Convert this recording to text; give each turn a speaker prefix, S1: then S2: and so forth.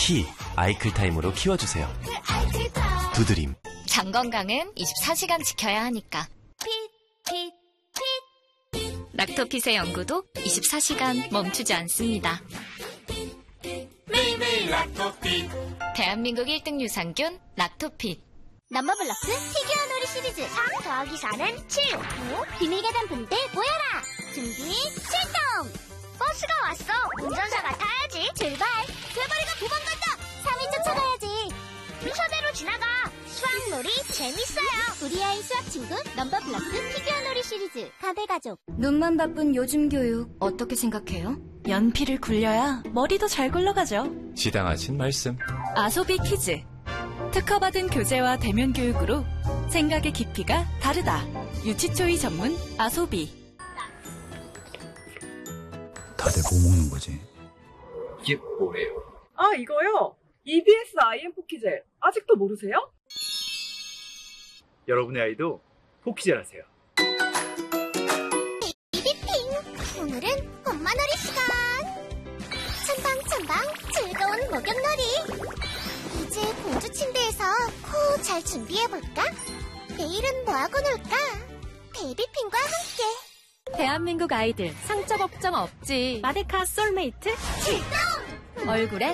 S1: 키 아이클타임으로 키워주세요. 두드림.
S2: 장 건강은 24시간 지켜야 하니까. 락토핏의 연구도 24시간 멈추지 않습니다.
S3: 매일매일 락토핏.
S2: 대한민국 1등 유산균 락토핏.
S4: 넘버블럭스 피규어놀이 시리즈 3 더하기 4는 7. 5. 비밀 계단 분대 모여라. 준비 출동. 버스가 왔어. 운전사가 타야지. 출발. 돼버리가 도망간다. 3위 쫓아가야지. 순서대로 지나가. 수학놀이 재밌어요. 우리 아이 수학 친구 넘버블럭스 피규어놀이 시리즈 가대가족.
S2: 눈만 바쁜 요즘 교육 어떻게 생각해요?
S5: 연필을 굴려야 머리도 잘 굴러가죠.
S1: 지당하신 말씀.
S5: 아소비 키즈. 특허받은 교재와 대면 교육으로 생각의 깊이가 다르다. 유치초이 전문 아소비.
S6: 다들 뭐 먹는 거지?
S7: 이게 뭐래요?
S8: 아, 이거요? EBS IM 포키젤. 아직도 모르세요?
S7: 여러분의 아이도 포키젤 하세요.
S4: 비비핑. 오늘은 엄마놀이 시간. 첨방첨방 즐거운 목욕놀이. 이제 공주 침대에서 코 잘 준비해볼까? 내일은 뭐하고 놀까? 베이비핑과 함께.
S5: 대한민국 아이들 상처 걱정 없지. 마데카 솔메이트
S4: 출동!
S5: 얼굴에